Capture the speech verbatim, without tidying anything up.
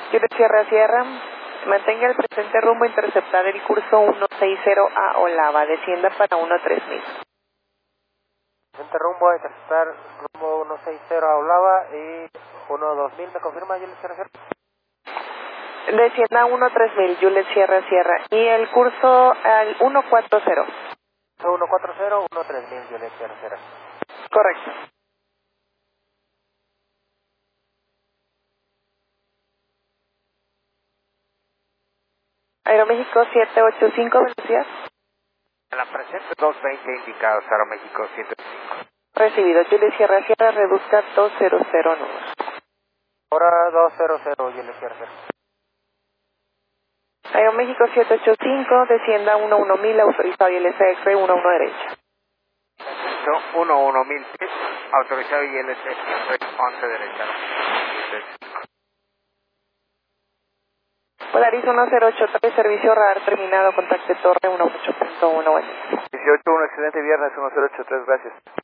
Juliet Sierra Sierra, mantenga el presente rumbo, interceptar el curso uno seis cero a Olava, descienda para uno tres mil. Presente rumbo, interceptar rumbo uno seis cero a Olava y uno dos mil, ¿me confirma Juliet Sierra Sierra? Descienda a uno tres mil, Juliet Sierra Sierra, y el curso al uno cuatro cero. uno cuatro cero, uno tres mil, Juliet Sierra Sierra. Correcto. Aeroméxico siete ocho cinco, velocidad. A la presente dos veinte indicados, Aeroméxico siete ocho cinco. Recibido, Juliet Sierra Sierra, reduzca dos cero cero nudos. Ahora dos cero cero, Juliet Sierra Sierra. Aeroméxico siete ocho cinco, descienda uno uno mil, autorizado I L C X-Ray uno uno derecha. uno uno mil pies, autorizado I L C once derecha. Polaris uno cero ocho tres, servicio radar terminado, contacte torre uno ocho punto uno. dieciocho uno, excelente viernes, uno cero ocho tres, gracias.